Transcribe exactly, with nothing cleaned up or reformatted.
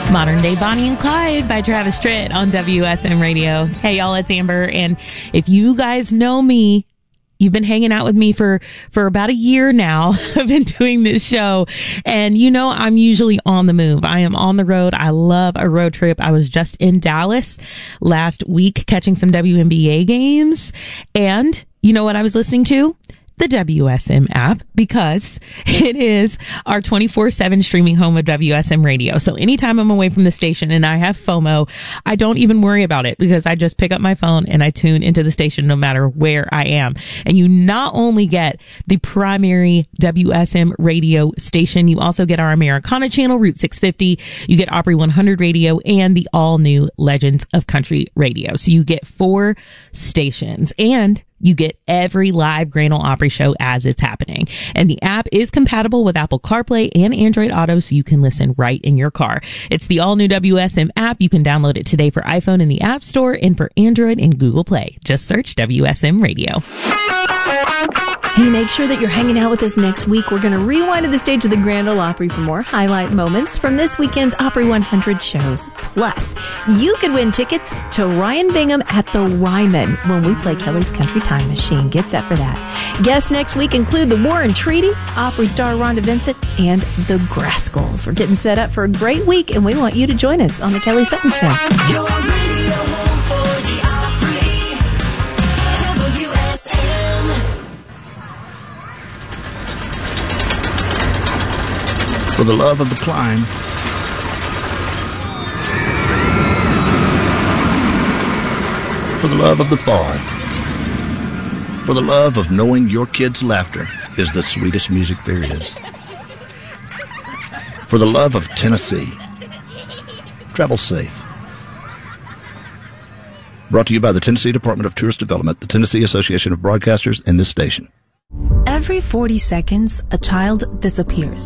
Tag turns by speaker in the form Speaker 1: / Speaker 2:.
Speaker 1: Modern Day Bonnie and Clyde by Travis Tritt on W S M Radio. Hey, y'all, it's Amber. And if you guys know me, you've been hanging out with me for, for about a year now. I've been doing this show, and you know, I'm usually on the move. I am on the road. I love a road trip. I was just in Dallas last week catching some W N B A games. And you know what I was listening to? The W S M app, because it is our twenty-four seven streaming home of W S M Radio. So anytime I'm away from the station and I have FOMO, I don't even worry about it, because I just pick up my phone and I tune into the station no matter where I am. And you not only get the primary W S M radio station, you also get our Americana channel, Route six fifty. You get Opry one hundred Radio and the all new Legends of Country Radio. So you get four stations, and you get every live Grand Ole Opry show as it's happening. And the app is compatible with Apple CarPlay and Android Auto, so you can listen right in your car. It's the all-new W S M app. You can download it today for iPhone in the App Store, and for Android in Google Play. Just search W S M Radio.
Speaker 2: Hey, make sure that you're hanging out with us next week. We're going to rewind to the stage of the Grand Ole Opry for more highlight moments from this weekend's Opry one hundred shows. Plus, you could win tickets to Ryan Bingham at the Ryman when we play Kelly's Country Time Machine. Get set for that. Guests next week include the Warren Treaty, Opry star Rhonda Vincent, and the Grascals. We're getting set up for a great week, and we want you to join us on the Kelly Sutton Show.
Speaker 3: Your radio home for the Opry, W S M.
Speaker 4: For the love of the climb, for the love of the fall, for the love of knowing your kids' laughter is the sweetest music there is, for the love of Tennessee. Travel safe. Brought to you by the Tennessee Department of Tourist Development, the Tennessee Association of Broadcasters, and this station.
Speaker 5: Every forty seconds, a child disappears.